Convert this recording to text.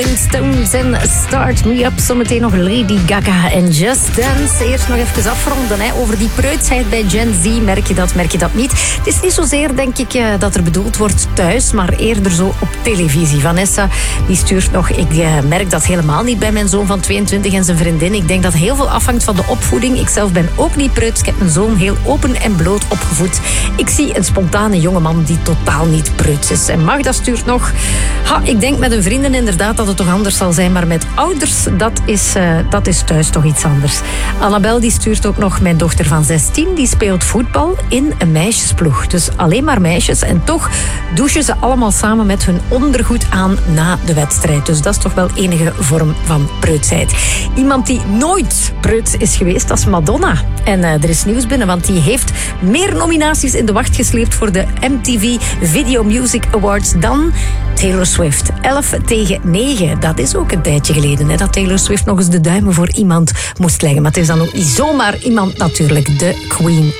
Stones en Start Me Up. Zometeen nog Lady Gaga en Just Dance. Eerst nog even afronden over die preutsheid bij Gen Z. Merk je dat niet? Het is niet zozeer, denk ik, dat er bedoeld wordt thuis, maar eerder zo op televisie. Vanessa, die stuurt nog, ik merk dat helemaal niet bij mijn zoon van 22 en zijn vriendin. Ik denk dat heel veel afhangt van de opvoeding. Ik zelf ben ook niet preuts. Ik heb mijn zoon heel open en bloot opgevoed. Ik zie een spontane jongeman die totaal niet preuts is. En Magda stuurt nog, ik denk met een vriendin inderdaad dat het toch anders zal zijn, maar met ouders, dat is thuis toch iets anders. Annabel die stuurt ook nog, mijn dochter van 16, die speelt voetbal in een meisjesploeg. Dus alleen maar meisjes en toch douchen ze allemaal samen met hun ondergoed aan na de wedstrijd. Dus dat is toch wel enige vorm van preutsheid. Iemand die nooit preuts is geweest, dat is Madonna. En er is nieuws binnen, want die heeft meer nominaties in de wacht gesleept voor de MTV Video Music Awards dan Taylor Swift. 11-9. Dat is ook een tijdje geleden, dat Taylor Swift nog eens de duimen voor iemand moest leggen. Maar het is dan ook niet zomaar iemand natuurlijk, de Queen